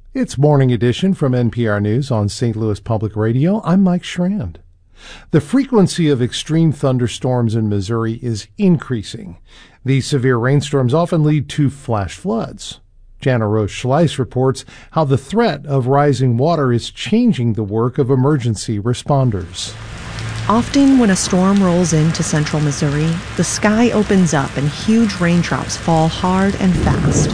It's Morning Edition from NPR News on St. Louis Public Radio. I'm Mike Schrand. The frequency of extreme thunderstorms in Missouri is increasing. These severe rainstorms often lead to flash floods. Jana Rose Schleiss reports how the threat of rising water is changing the work of emergency responders. Often when a storm rolls into central Missouri, the sky opens up and huge raindrops fall hard and fast.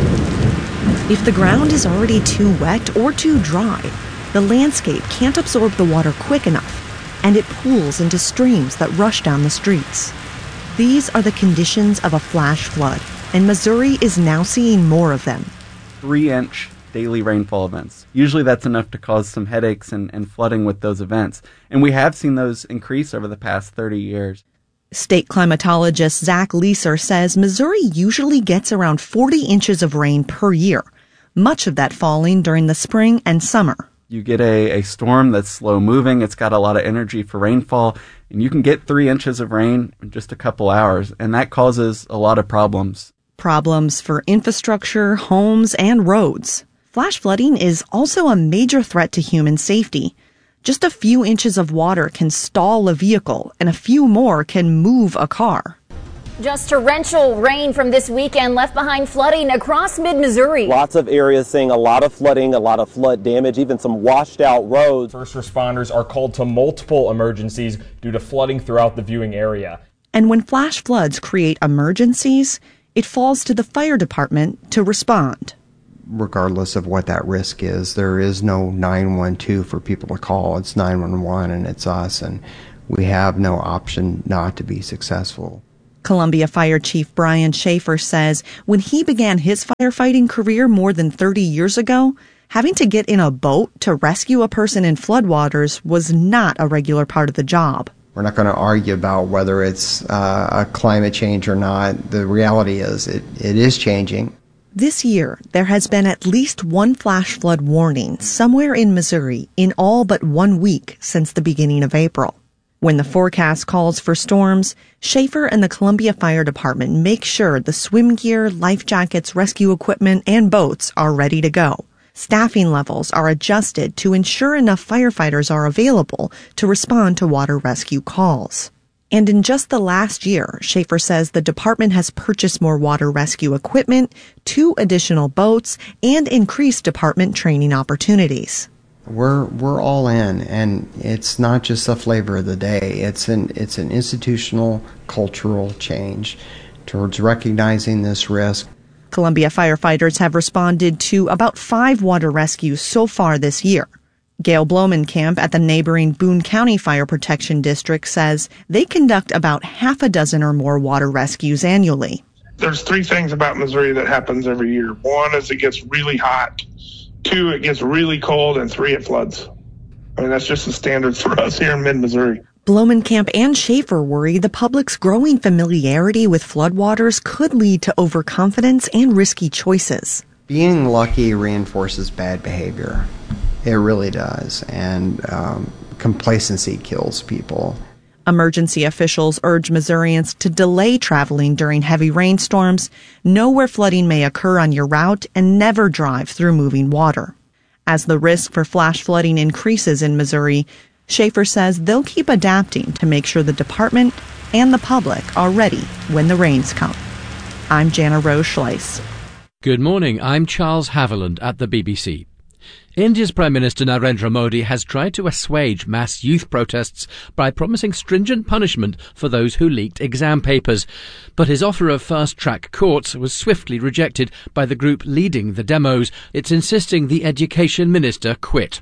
If the ground is already too wet or too dry, the landscape can't absorb the water quick enough, and it pools into streams that rush down the streets. These are the conditions of a flash flood, and Missouri is now seeing more of them. 3-inch daily rainfall events. Usually that's enough to cause some headaches and flooding with those events. And we have seen those increase over the past 30 years. State climatologist Zach Leeser says Missouri usually gets around 40 inches of rain per year, much of that falling during the spring and summer. You get a storm that's slow moving, it's got a lot of energy for rainfall, and you can get 3 inches of rain in just a couple hours, and that causes a lot of problems. Problems for infrastructure, homes, and roads. Flash flooding is also a major threat to human safety. Just a few inches of water can stall a vehicle, and a few more can move a car. Just torrential rain from this weekend left behind flooding across mid-Missouri. Lots of areas seeing a lot of flooding, a lot of flood damage, even some washed out roads. First responders are called to multiple emergencies due to flooding throughout the viewing area. And when flash floods create emergencies, it falls to the fire department to respond. Regardless of what that risk is, there is no 912 for people to call. It's 911 and it's us, and we have no option not to be successful. Columbia Fire Chief Brian Schaefer says when he began his firefighting career more than 30 years ago, having to get in a boat to rescue a person in floodwaters was not a regular part of the job. We're not going to argue about whether it's a climate change or not. The reality is it is changing. This year, there has been at least one flash flood warning somewhere in Missouri in all but 1 week since the beginning of April. When the forecast calls for storms, Schaefer and the Columbia Fire Department make sure the swim gear, life jackets, rescue equipment, and boats are ready to go. Staffing levels are adjusted to ensure enough firefighters are available to respond to water rescue calls. And in just the last year, Schaefer says the department has purchased more water rescue equipment, 2 additional boats, and increased department training opportunities. We're all in, and it's not just a flavor of the day. It's an institutional, cultural change towards recognizing this risk. Columbia firefighters have responded to about 5 water rescues so far this year. Gail Blomenkamp at the neighboring Boone County Fire Protection District says they conduct about half a dozen or more water rescues annually. There's 3 things about Missouri that happens every year. 1 is it gets really hot. 2, it gets really cold, and 3, it floods. I mean, that's just the standard for us here in mid-Missouri. Blomenkamp and Schaefer worry the public's growing familiarity with floodwaters could lead to overconfidence and risky choices. Being lucky reinforces bad behavior. It really does, and complacency kills people. Emergency officials urge Missourians to delay traveling during heavy rainstorms, know where flooding may occur on your route, and never drive through moving water. As the risk for flash flooding increases in Missouri, Schaefer says they'll keep adapting to make sure the department and the public are ready when the rains come. I'm Jana Rose Schleiss. Good morning, I'm Charles Haviland at the BBC. India's Prime Minister Narendra Modi has tried to assuage mass youth protests by promising stringent punishment for those who leaked exam papers. But his offer of fast-track courts was swiftly rejected by the group leading the demos. It's insisting the education minister quit.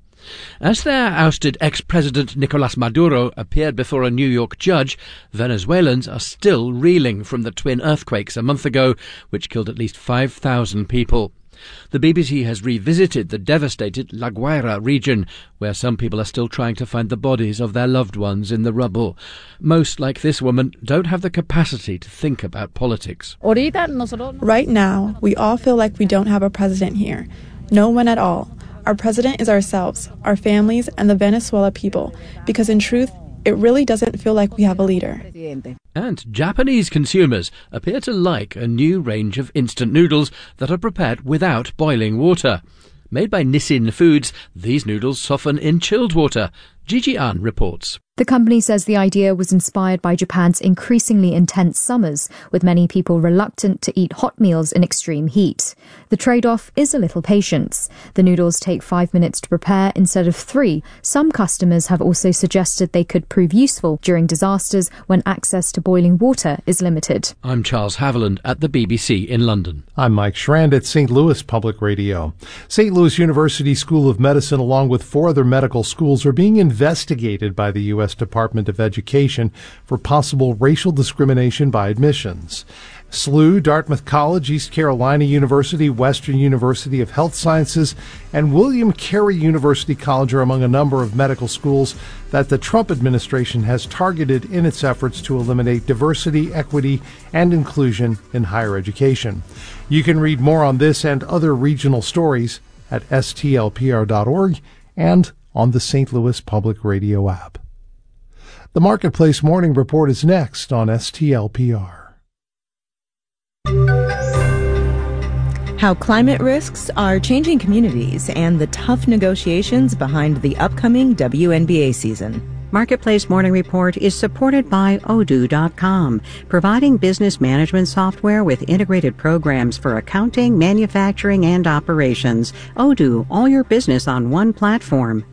As their ousted ex-president Nicolas Maduro appeared before a New York judge, Venezuelans are still reeling from the twin earthquakes a month ago, which killed at least 5,000 people. The BBC has revisited the devastated La Guaira region, where some people are still trying to find the bodies of their loved ones in the rubble. Most, like this woman, don't have the capacity to think about politics. Right now, we all feel like we don't have a president here. No one at all. Our president is ourselves, our families, and the Venezuela people, because in truth, it really doesn't feel like we have a leader. And Japanese consumers appear to like a new range of instant noodles that are prepared without boiling water. Made by Nissin Foods, these noodles soften in chilled water. Gigi An reports. The company says the idea was inspired by Japan's increasingly intense summers, with many people reluctant to eat hot meals in extreme heat. The trade-off is a little patience. The noodles take 5 minutes to prepare instead of 3. Some customers have also suggested they could prove useful during disasters when access to boiling water is limited. I'm Charles Haviland at the BBC in London. I'm Mike Schrand at St. Louis Public Radio. St. Louis University School of Medicine, along with 4 other medical schools, are being investigated by the U.S. Department of Education for possible racial discrimination by admissions. SLU, Dartmouth College, East Carolina University, Western University of Health Sciences, and William Carey University College are among a number of medical schools that the Trump administration has targeted in its efforts to eliminate diversity, equity, and inclusion in higher education. You can read more on this and other regional stories at stlpr.org and on the St. Louis Public Radio app. The Marketplace Morning Report is next on STLPR. How climate risks are changing communities and the tough negotiations behind the upcoming WNBA season. Marketplace Morning Report is supported by Odoo.com, providing business management software with integrated programs for accounting, manufacturing, and operations. Odoo, all your business on one platform.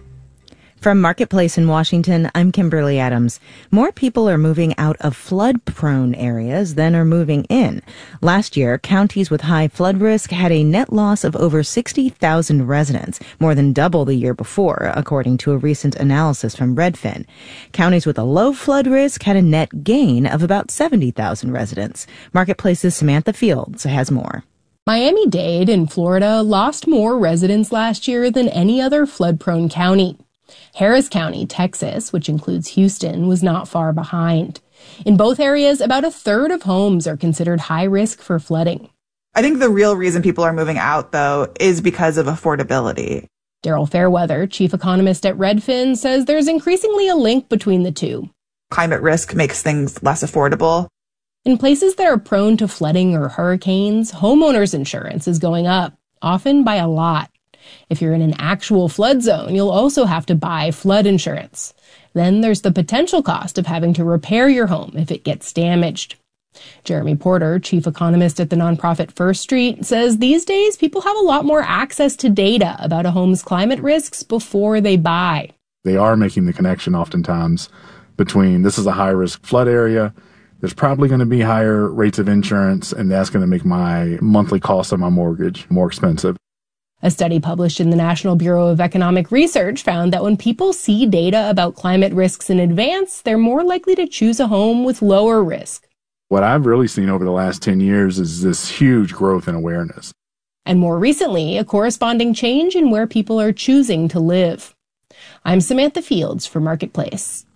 From Marketplace in Washington, I'm Kimberly Adams. More people are moving out of flood-prone areas than are moving in. Last year, counties with high flood risk had a net loss of over 60,000 residents, more than double the year before, according to a recent analysis from Redfin. Counties with a low flood risk had a net gain of about 70,000 residents. Marketplace's Samantha Fields has more. Miami-Dade in Florida lost more residents last year than any other flood-prone county. Harris County, Texas, which includes Houston, was not far behind. In both areas, about a third of homes are considered high risk for flooding. I think the real reason people are moving out, though, is because of affordability. Daryl Fairweather, chief economist at Redfin, says there's increasingly a link between the two. Climate risk makes things less affordable. In places that are prone to flooding or hurricanes, homeowners insurance is going up, often by a lot. If you're in an actual flood zone, you'll also have to buy flood insurance. Then there's the potential cost of having to repair your home if it gets damaged. Jeremy Porter, chief economist at the nonprofit First Street, says these days people have a lot more access to data about a home's climate risks before they buy. They are making the connection oftentimes between this is a high-risk flood area, there's probably going to be higher rates of insurance, and that's going to make my monthly cost of my mortgage more expensive. A study published in the National Bureau of Economic Research found that when people see data about climate risks in advance, they're more likely to choose a home with lower risk. What I've really seen over the last 10 years is this huge growth in awareness. And more recently, a corresponding change in where people are choosing to live. I'm Samantha Fields for Marketplace.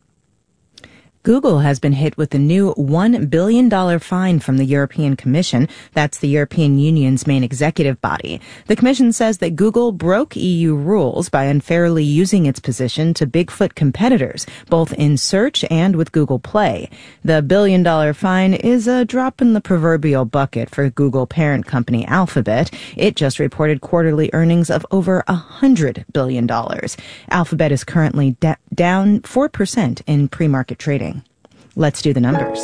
Google has been hit with a new $1 billion fine from the European Commission. That's the European Union's main executive body. The Commission says that Google broke EU rules by unfairly using its position to Bigfoot competitors, both in search and with Google Play. The $1 billion fine is a drop in the proverbial bucket for Google parent company Alphabet. It just reported quarterly earnings of over $100 billion. Alphabet is currently down 4% in pre-market trading. Let's do the numbers.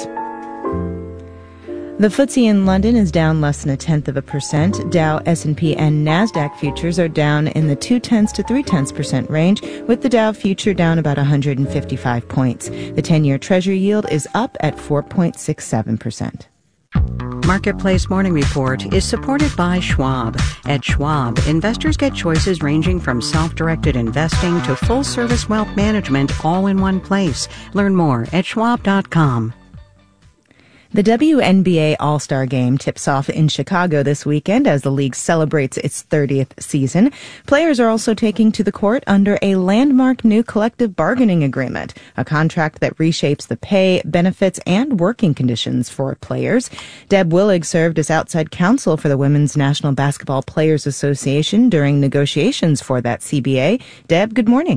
The FTSE in London is down less than 0.1%. Dow, S&P, and NASDAQ futures are down in the 0.2 to 0.3% range, with the Dow future down about 155 points. The 10-year Treasury yield is up at 4.67%. Marketplace Morning Report is supported by Schwab. At Schwab, investors get choices ranging from self-directed investing to full-service wealth management all in one place. Learn more at schwab.com. The WNBA All-Star Game tips off in Chicago this weekend as the league celebrates its 30th season. Players are also taking to the court under a landmark new collective bargaining agreement, a contract that reshapes the pay, benefits, and working conditions for players. Deb Willig served as outside counsel for the Women's National Basketball Players Association during negotiations for that CBA. Deb, good morning.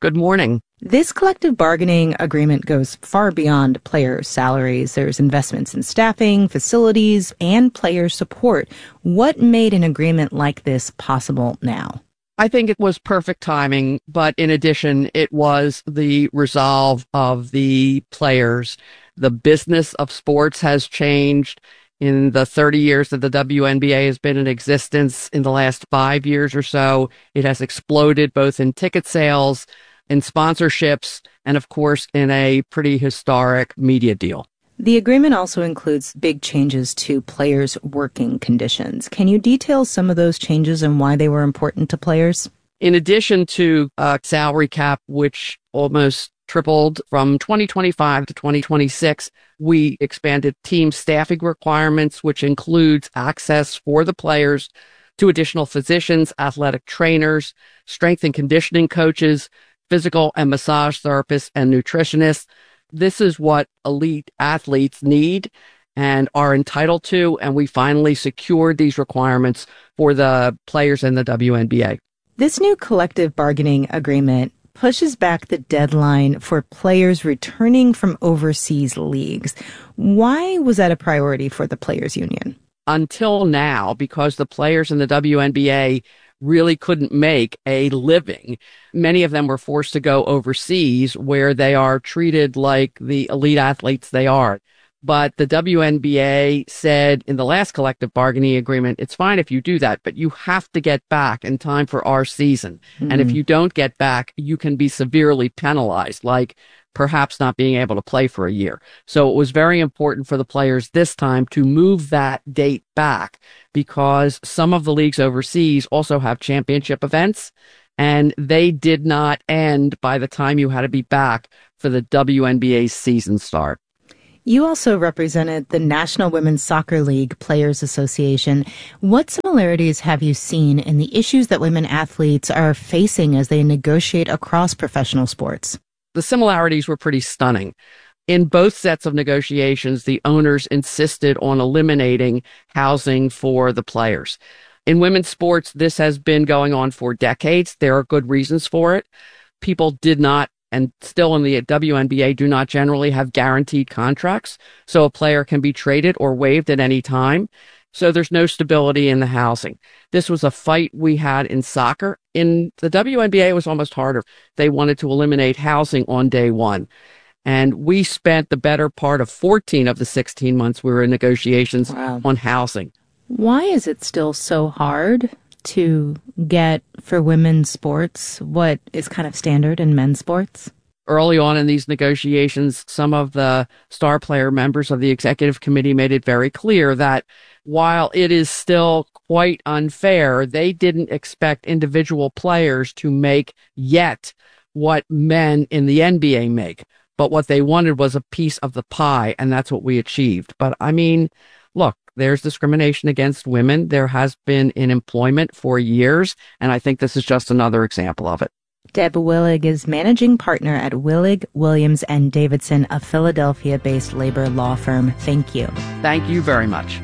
Good morning. This collective bargaining agreement goes far beyond players' salaries. There's investments in staffing, facilities, and player support. What made an agreement like this possible now? I think it was perfect timing, but in addition, it was the resolve of the players. The business of sports has changed. In the 30 years that the WNBA has been in existence, in the last 5 years or so, it has exploded both in ticket sales, in sponsorships, and of course, in a pretty historic media deal. The agreement also includes big changes to players' working conditions. Can you detail some of those changes and why they were important to players? In addition to a salary cap, which almost tripled from 2025 to 2026, we expanded team staffing requirements, which includes access for the players to additional physicians, athletic trainers, strength and conditioning coaches, physical and massage therapists, and nutritionists. This is what elite athletes need and are entitled to, and we finally secured these requirements for the players in the WNBA. This new collective bargaining agreement pushes back the deadline for players returning from overseas leagues. Why was that a priority for the players' union? Until now, because the players in the WNBA really couldn't make a living, many of them were forced to go overseas where they are treated like the elite athletes they are. But the WNBA said in the last collective bargaining agreement, it's fine if you do that, but you have to get back in time for our season. And if you don't get back, you can be severely penalized, like perhaps not being able to play for a year. So it was very important for the players this time to move that date back because some of the leagues overseas also have championship events, and they did not end by the time you had to be back for the WNBA's season start. You also represented the National Women's Soccer League Players Association. What similarities have you seen in the issues that women athletes are facing as they negotiate across professional sports? The similarities were pretty stunning. In both sets of negotiations, the owners insisted on eliminating housing for the players. In women's sports, this has been going on for decades. There are good reasons for it. People did not, and still in the WNBA, do not generally have guaranteed contracts, so a player can be traded or waived at any time. So there's no stability in the housing. This was a fight we had in soccer. In the WNBA, it was almost harder. They wanted to eliminate housing on day one. And we spent the better part of 14 of the 16 months we were in negotiations on housing. Why is it still so hard to get for women's sports what is kind of standard in men's sports? Early on in these negotiations, some of the star player members of the executive committee made it very clear that while it is still quite unfair, they didn't expect individual players to make yet what men in the NBA make. But what they wanted was a piece of the pie, and that's what we achieved. But I mean, look, there's discrimination against women. There has been in employment for years, and I think this is just another example of it. Deb Willig is managing partner at Willig, Williams & Davidson, a Philadelphia-based labor law firm. Thank you. Thank you very much.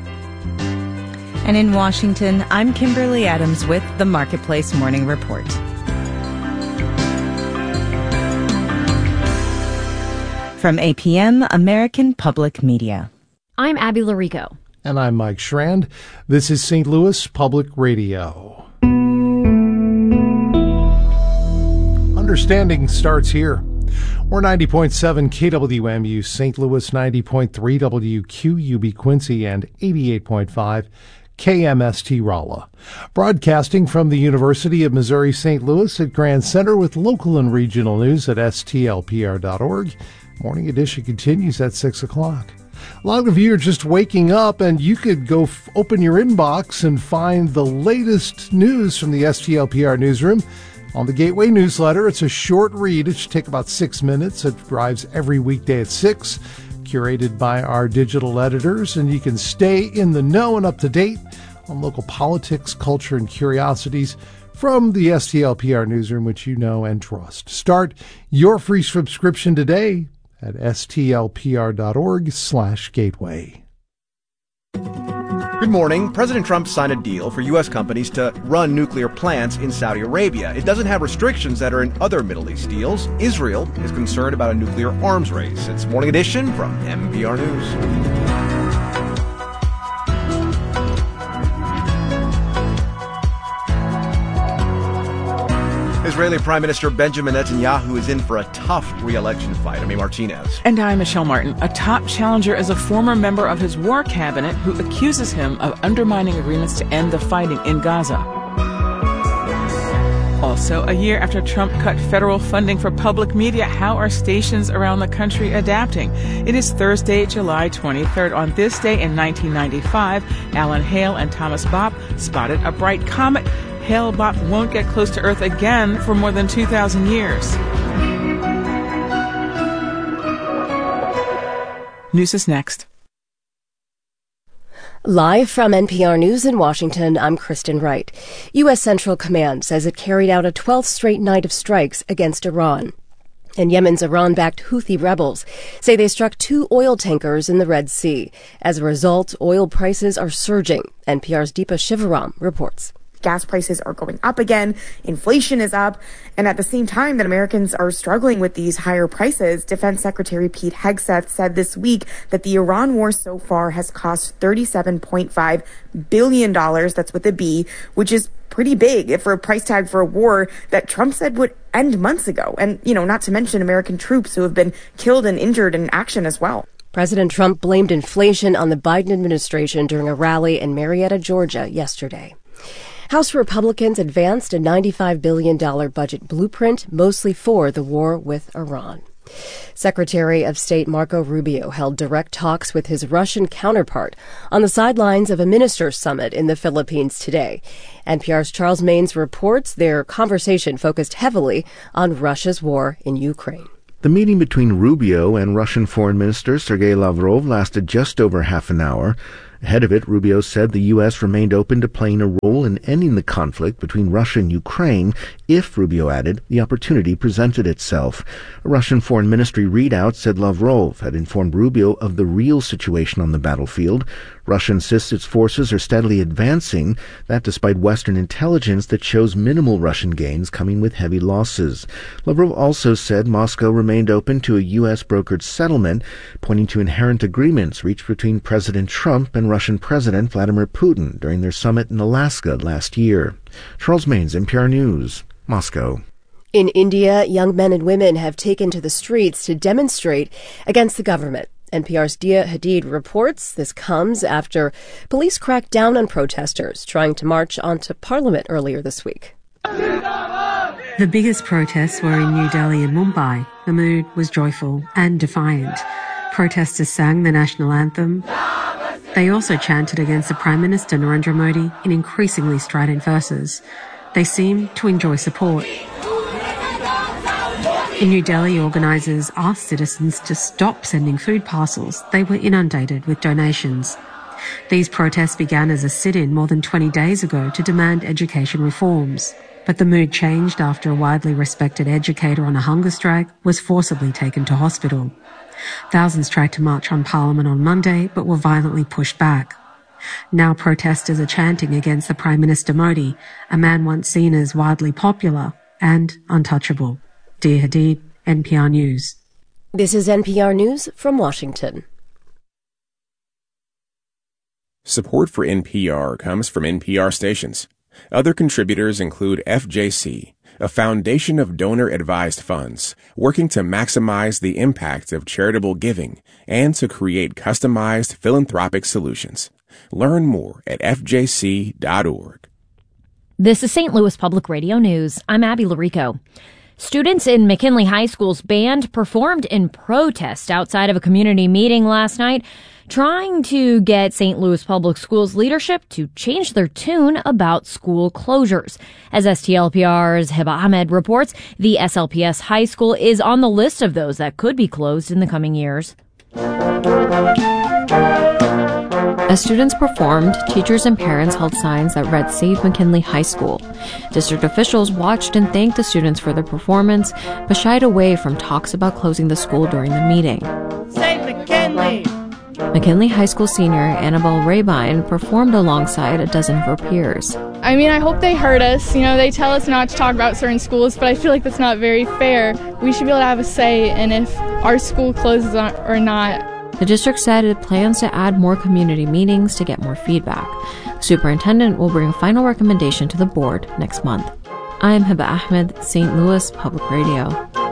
And in Washington, I'm Kimberly Adams with the Marketplace Morning Report. From APM, American Public Media. I'm Abby Larico. And I'm Mike Schrand. This is St. Louis Public Radio. Understanding starts here. We're 90.7 KWMU St. Louis, 90.3 WQUB Quincy, and 88.5 KMST Rolla. Broadcasting from the University of Missouri St. Louis at Grand Center with local and regional news at stlpr.org. Morning edition continues at 6 o'clock. A lot of you are just waking up, and you could go open your inbox and find the latest news from the STLPR newsroom on the Gateway newsletter. It's a short read. It should take about 6 minutes. It arrives every weekday at 6, curated by our digital editors, and you can stay in the know and up to date on local politics, culture, and curiosities from the STLPR newsroom, which you know and trust. Start your free subscription today at stlpr.org/gateway. Good morning. President Trump signed a deal for U.S. companies to run nuclear plants in Saudi Arabia. It doesn't have restrictions that are in other Middle East deals. Israel is concerned about a nuclear arms race. It's Morning Edition from NPR News. Israeli Prime Minister Benjamin Netanyahu is in for a tough re-election fight. I'm Martinez. And I'm Michelle Martin. A top challenger is a former member of his war cabinet who accuses him of undermining agreements to end the fighting in Gaza. Also, a year after Trump cut federal funding for public media, how are stations around the country adapting? It is Thursday, July 23rd. On this day in 1995, Alan Hale and Thomas Bopp spotted a bright comet. Hale-Bopp won't get close to Earth again for more than 2,000 years. News is next. Live from NPR News in Washington, I'm Kristen Wright. U.S. Central Command says it carried out a 12th straight night of strikes against Iran. And Yemen's Iran-backed Houthi rebels say they struck 2 oil tankers in the Red Sea. As a result, oil prices are surging. NPR's Deepa Shivaram reports. Gas prices are going up again, inflation is up, and at the same time that Americans are struggling with these higher prices, Defense Secretary Pete Hegseth said this week that the Iran war so far has cost $37.5 billion, that's with a B, which is pretty big for a price tag for a war that Trump said would end months ago. And, not to mention American troops who have been killed and injured in action as well. President Trump blamed inflation on the Biden administration during a rally in Marietta, Georgia yesterday. House Republicans advanced a $95 billion budget blueprint, mostly for the war with Iran. Secretary of State Marco Rubio held direct talks with his Russian counterpart on the sidelines of a ministers' summit in the Philippines today. NPR's Charles Maynes reports their conversation focused heavily on Russia's war in Ukraine. The meeting between Rubio and Russian Foreign Minister Sergei Lavrov lasted just over half an hour. Ahead of it, Rubio said the U.S. remained open to playing a role in ending the conflict between Russia and Ukraine if, Rubio added, the opportunity presented itself. A Russian Foreign Ministry readout said Lavrov had informed Rubio of the real situation on the battlefield. Russia insists its forces are steadily advancing, that despite Western intelligence that shows minimal Russian gains coming with heavy losses. Lavrov also said Moscow remained open to a U.S.-brokered settlement, pointing to inherent agreements reached between President Trump and Russian President Vladimir Putin during their summit in Alaska last year. Charles Maynes, NPR News, Moscow. In India, young men and women have taken to the streets to demonstrate against the government. NPR's Dia Hadid reports this comes after police cracked down on protesters trying to march onto Parliament earlier this week. The biggest protests were in New Delhi and Mumbai. The mood was joyful and defiant. Protesters sang the national anthem. They also chanted against the Prime Minister Narendra Modi in increasingly strident verses. They seemed to enjoy support. In New Delhi, organisers asked citizens to stop sending food parcels. They were inundated with donations. These protests began as a sit-in more than 20 days ago to demand education reforms. But the mood changed after a widely respected educator on a hunger strike was forcibly taken to hospital. Thousands tried to march on Parliament on Monday, but were violently pushed back. Now protesters are chanting against the Prime Minister Modi, a man once seen as widely popular and untouchable. Dia Hadid, NPR News. This is NPR News from Washington. Support for NPR comes from NPR stations. Other contributors include FJC, a foundation of donor-advised funds working to maximize the impact of charitable giving and to create customized philanthropic solutions. Learn more at fjc.org. This is St. Louis Public Radio News. I'm Abby Larico. Students in McKinley High School's band performed in protest outside of a community meeting last night, trying to get St. Louis Public Schools leadership to change their tune about school closures. As STLPR's Heba Ahmed reports, the SLPS High School is on the list of those that could be closed in the coming years. As students performed, teachers and parents held signs that read Save McKinley High School. District officials watched and thanked the students for their performance, but shied away from talks about closing the school during the meeting. Save McKinley! McKinley High School senior Annabelle Rabine performed alongside a dozen of her peers. I mean, I hope they heard us. You know, they tell us not to talk about certain schools, but I feel like that's not very fair. We should be able to have a say in if our school closes or not. The district said it plans to add more community meetings to get more feedback. The superintendent will bring a final recommendation to the board next month. I'm Hiba Ahmed, St. Louis Public Radio.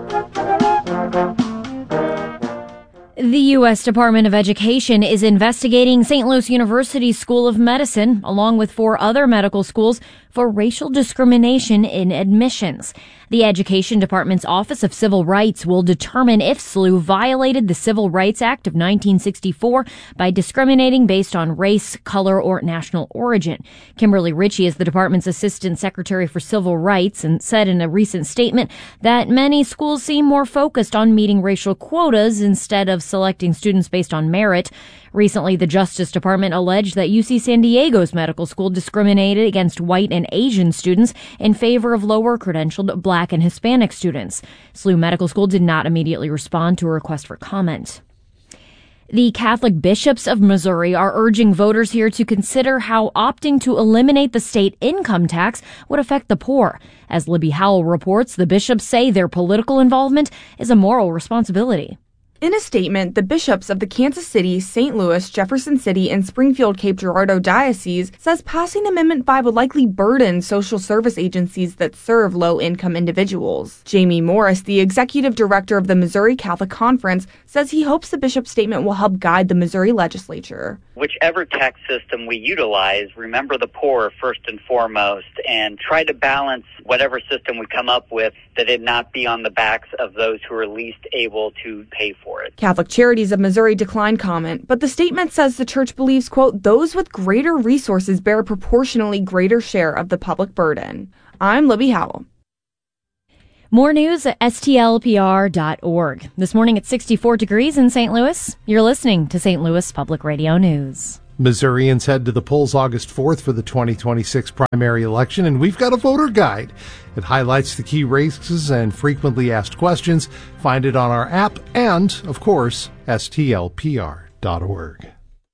The U.S. Department of Education is investigating St. Louis University School of Medicine, along with 4 other medical schools, for racial discrimination in admissions. The Education Department's Office of Civil Rights will determine if SLU violated the Civil Rights Act of 1964 by discriminating based on race, color, or national origin. Kimberly Ritchie is the department's Assistant Secretary for Civil Rights and said in a recent statement that many schools seem more focused on meeting racial quotas instead of selecting students based on merit. Recently, the Justice Department alleged that UC San Diego's medical school discriminated against white and Asian students in favor of lower credentialed Black and Hispanic students. SLU Medical School did not immediately respond to a request for comment. The Catholic bishops of Missouri are urging voters here to consider how opting to eliminate the state income tax would affect the poor. As Libby Howell reports, the bishops say their political involvement is a moral responsibility. In a statement, the bishops of the Kansas City, St. Louis, Jefferson City, and Springfield Cape Girardeau dioceses says passing Amendment 5 would likely burden social service agencies that serve low-income individuals. Jamie Morris, the executive director of the Missouri Catholic Conference, says he hopes the bishop's statement will help guide the Missouri legislature. Whichever tax system we utilize, remember the poor first and foremost, and try to balance whatever system we come up with that it not be on the backs of those who are least able to pay for it. Catholic Charities of Missouri declined comment, but the statement says the church believes, quote, those with greater resources bear a proportionally greater share of the public burden. I'm Libby Howell. More news at stlpr.org. This morning it's 64 degrees in St. Louis. You're listening to St. Louis Public Radio News. Missourians head to the polls August 4th for the 2026 primary election, and we've got a voter guide. It highlights the key races and frequently asked questions. Find it on our app and, of course, stlpr.org.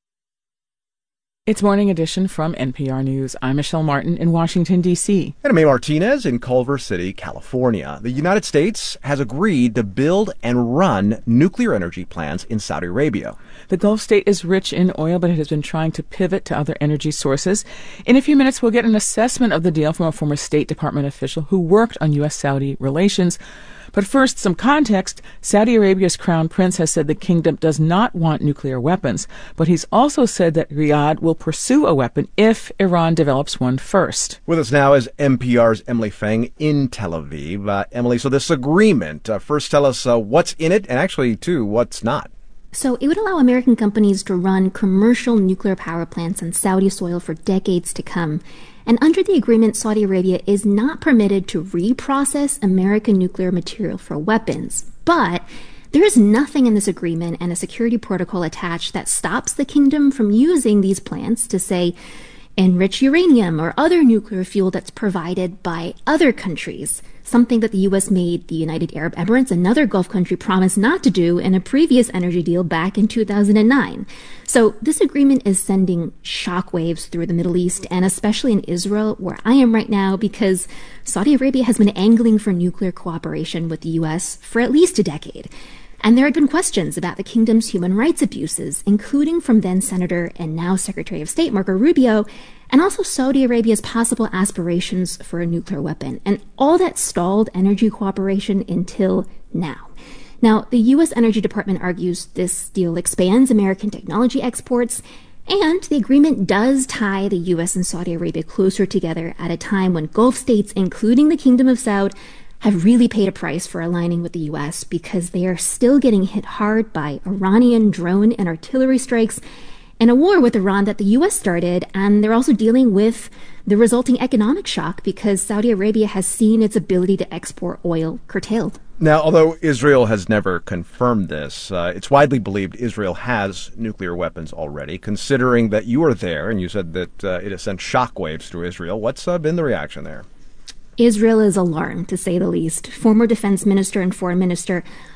It's Morning Edition from NPR News. I'm Michelle Martin in Washington, D.C. And I'm May Martinez in Culver City, California. The United States has agreed to build and run nuclear energy plants in Saudi Arabia. The Gulf state is rich in oil, but it has been trying to pivot to other energy sources. In a few minutes, we'll get an assessment of the deal from a former State Department official who worked on U.S.-Saudi relations. But first, some context. Saudi Arabia's crown prince has said the kingdom does not want nuclear weapons, but he's also said that Riyadh will pursue a weapon if Iran develops one first. With us now is NPR's Emily Feng in Tel Aviv. Emily, so this agreement, first tell us what's in it and actually, too, what's not. So it would allow American companies to run commercial nuclear power plants on Saudi soil for decades to come. And under the agreement, Saudi Arabia is not permitted to reprocess American nuclear material for weapons. But there is nothing in this agreement and a security protocol attached that stops the kingdom from using these plants to, say, enrich uranium or other nuclear fuel that's provided by other countries, something that the U.S. made the United Arab Emirates, another Gulf country, promise not to do in a previous energy deal back in 2009. So this agreement is sending shockwaves through the Middle East and especially in Israel, where I am right now, because Saudi Arabia has been angling for nuclear cooperation with the U.S. for at least a decade. And there had been questions about the kingdom's human rights abuses, including from then Senator and now Secretary of State Marco Rubio, and also Saudi Arabia's possible aspirations for a nuclear weapon. And all that stalled energy cooperation until now. Now, the U.S. Energy Department argues this deal expands American technology exports, and the agreement does tie the U.S. and Saudi Arabia closer together at a time when Gulf states, including the Kingdom of Saud, have really paid a price for aligning with the U.S. because they are still getting hit hard by Iranian drone and artillery strikes in a war with Iran that the U.S. started, and they're also dealing with the resulting economic shock because Saudi Arabia has seen its ability to export oil curtailed. Now, although Israel has never confirmed this, it's widely believed Israel has nuclear weapons already. Considering that you were there and you said that it has sent shockwaves through Israel, what's been the reaction there? Israel is alarmed, to say the least. Former defense minister and foreign minister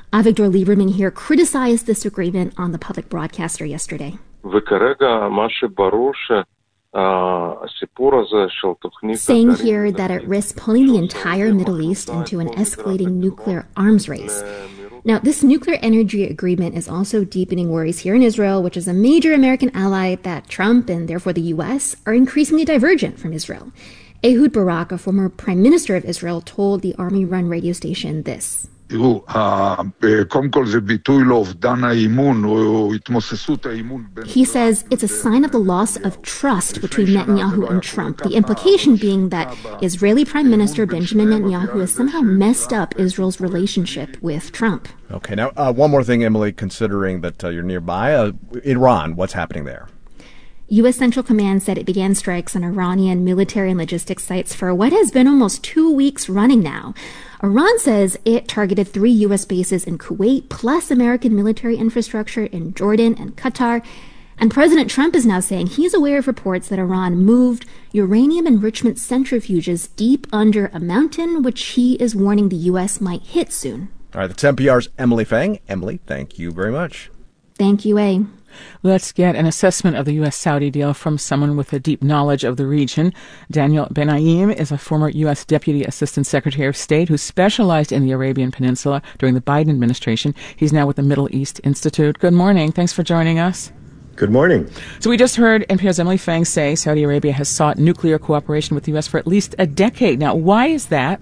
Avigdor Lieberman here criticized this agreement on the public broadcaster yesterday. Saying here that it risks pulling the entire Middle East into an escalating nuclear arms race. Now, this nuclear energy agreement is also deepening worries here in Israel, which is a major American ally that Trump and therefore the U.S. are increasingly divergent from Israel. Ehud Barak, a former prime minister of Israel, told the army-run radio station this. תראו, קודם כל זה ביטוי לאובדן האמון או התמוססות האמון. He says it's a sign of the loss of trust between Netanyahu and Trump, the implication being that Israeli Prime Minister Benjamin Netanyahu has somehow messed up Israel's relationship with Trump. Okay, now one more thing, Emily, considering that you're nearby, Iran, what's happening there? U.S. Central Command said it began strikes on Iranian military and logistics sites for what has been almost 2 weeks running now. Iran says it targeted 3 U.S. bases in Kuwait, plus American military infrastructure in Jordan and Qatar. And President Trump is now saying he's aware of reports that Iran moved uranium enrichment centrifuges deep under a mountain, which he is warning the U.S. might hit soon. All right, that's NPR's Emily Feng. Emily, thank you very much. Thank you, A. Let's get an assessment of the U.S.-Saudi deal from someone with a deep knowledge of the region. Daniel Benaim is a former U.S. Deputy Assistant Secretary of State who specialized in the Arabian Peninsula during the Biden administration. He's now with the Middle East Institute. Good morning. Thanks for joining us. Good morning. So we just heard NPR's Emily Feng say Saudi Arabia has sought nuclear cooperation with the U.S. for at least a decade now. Why is that?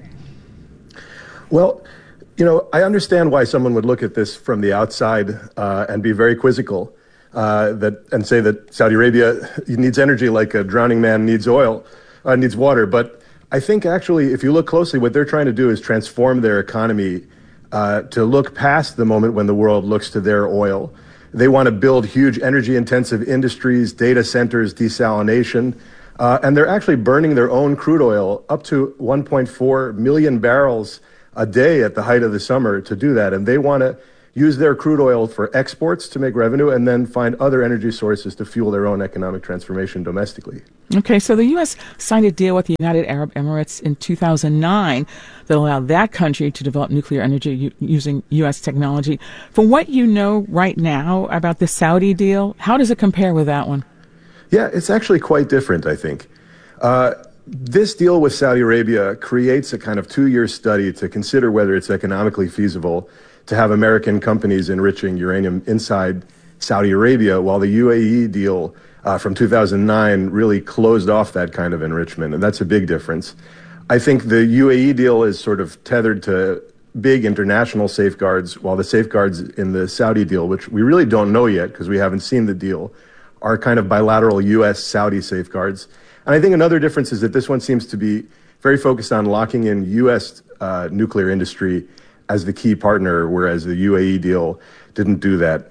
Well, I understand why someone would look at this from the outside and be very quizzical. And say that Saudi Arabia needs energy like a drowning man needs needs water. But I think actually, if you look closely, what they're trying to do is transform their economy to look past the moment when the world looks to their oil. They want to build huge energy-intensive industries, data centers, desalination, and they're actually burning their own crude oil up to 1.4 million barrels a day at the height of the summer to do that. And they want to use their crude oil for exports to make revenue and then find other energy sources to fuel their own economic transformation domestically. Okay, so the U.S. signed a deal with the United Arab Emirates in 2009 that allowed that country to develop nuclear energy using U.S. technology. From what you know right now about the Saudi deal, how does it compare with that one? Yeah, it's actually quite different, I think. This deal with Saudi Arabia creates a kind of 2-year study to consider whether it's economically feasible to have American companies enriching uranium inside Saudi Arabia, while the UAE deal from 2009 really closed off that kind of enrichment, and that's a big difference. I think the UAE deal is sort of tethered to big international safeguards, while the safeguards in the Saudi deal, which we really don't know yet because we haven't seen the deal, are kind of bilateral U.S.-Saudi safeguards. And I think another difference is that this one seems to be very focused on locking in U.S. Nuclear industry as the key partner, whereas the UAE deal didn't do that.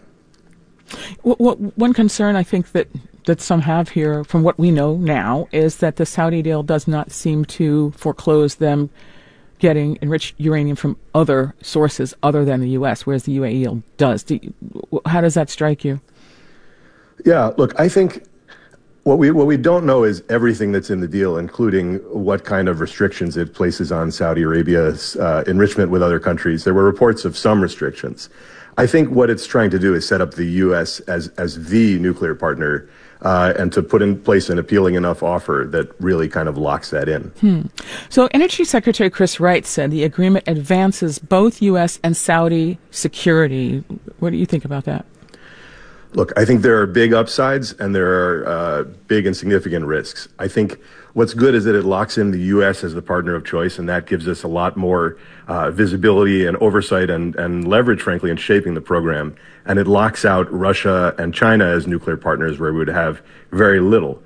One concern I think that some have here, from what we know now, is that the Saudi deal does not seem to foreclose them getting enriched uranium from other sources other than the U.S., whereas the UAE deal does. How does that strike you? Yeah, look, I think what we don't know is everything that's in the deal, including what kind of restrictions it places on Saudi Arabia's enrichment with other countries. There were reports of some restrictions. I think what it's trying to do is set up the U.S. as the nuclear partner and to put in place an appealing enough offer that really kind of locks that in. So Energy Secretary Chris Wright said the agreement advances both U.S. and Saudi security. What do you think about that? Look, I think there are big upsides and there are big and significant risks. I think what's good is that it locks in the U.S. as the partner of choice, and that gives us a lot more visibility and oversight and leverage, frankly, in shaping the program. And it locks out Russia and China as nuclear partners where we would have very little.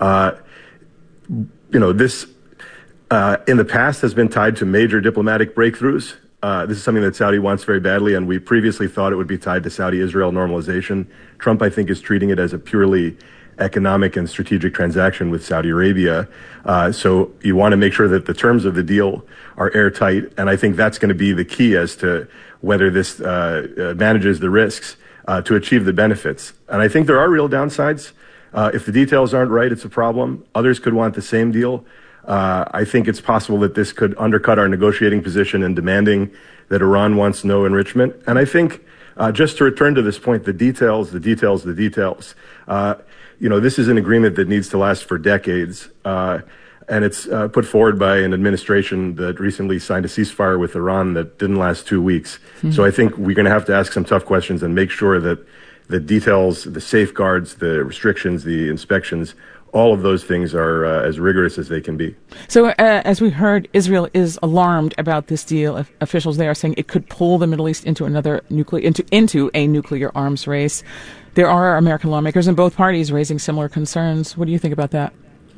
This in the past has been tied to major diplomatic breakthroughs. This is something that Saudi wants very badly, and we previously thought it would be tied to Saudi-Israel normalization. Trump, I think, is treating it as a purely economic and strategic transaction with Saudi Arabia. So you want to make sure that the terms of the deal are airtight, and I think that's going to be the key as to whether this manages the risks to achieve the benefits. And I think there are real downsides. If the details aren't right, it's a problem. Others could want the same deal. I think it's possible that this could undercut our negotiating position in demanding that Iran wants no enrichment. And I think, just to return to this point, the details. This is an agreement that needs to last for decades. And it's put forward by an administration that recently signed a ceasefire with Iran that didn't last 2 weeks. Mm-hmm. So I think we're going to have to ask some tough questions and make sure that the details, the safeguards, the restrictions, the inspections, all of those things are as rigorous as they can be. So as we heard, Israel is alarmed about this deal. Officials there are saying it could pull the Middle East into another into a nuclear arms race. There are American lawmakers in both parties raising similar concerns. What do you think about that?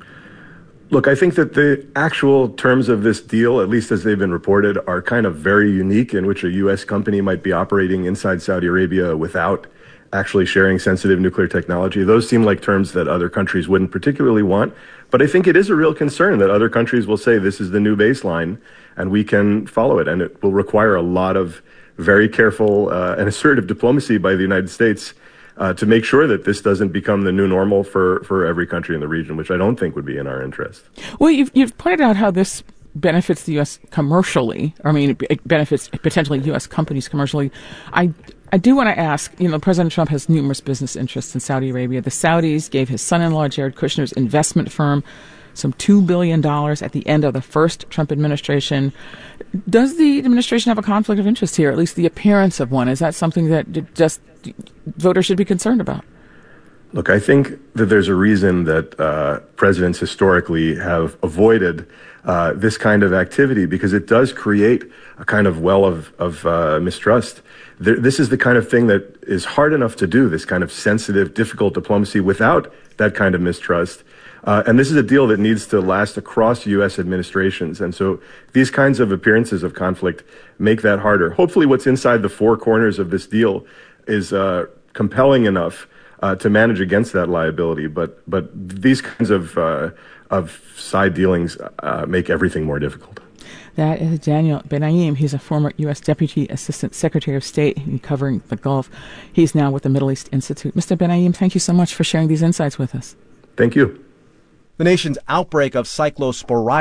Look, I think that the actual terms of this deal, at least as they've been reported, are kind of very unique, in which a U.S. company might be operating inside Saudi Arabia without actually sharing sensitive nuclear technology. Those seem like terms that other countries wouldn't particularly want. But I think it is a real concern that other countries will say this is the new baseline and we can follow it. And it will require a lot of very careful and assertive diplomacy by the United States to make sure that this doesn't become the new normal for every country in the region, which I don't think would be in our interest. Well, you've pointed out how this benefits the U.S. commercially. I mean, it benefits potentially U.S. companies commercially. I do want to ask, President Trump has numerous business interests in Saudi Arabia. The Saudis gave his son-in-law, Jared Kushner's investment firm, some $2 billion at the end of the first Trump administration. Does the administration have a conflict of interest here, at least the appearance of one? Is that something that just voters should be concerned about? Look, I think that there's a reason that presidents historically have avoided this kind of activity, because it does create a kind of well of mistrust. This is the kind of thing that is hard enough to do, this kind of sensitive, difficult diplomacy without that kind of mistrust. And this is a deal that needs to last across U.S. administrations. And so these kinds of appearances of conflict make that harder. Hopefully what's inside the four corners of this deal is compelling enough to manage against that liability. But these kinds of side dealings make everything more difficult. That is Daniel Benaim. He's a former U.S. Deputy Assistant Secretary of State covering the Gulf. He's now with the Middle East Institute. Mr. Benaim, thank you so much for sharing these insights with us. Thank you. The nation's outbreak of cyclosporidis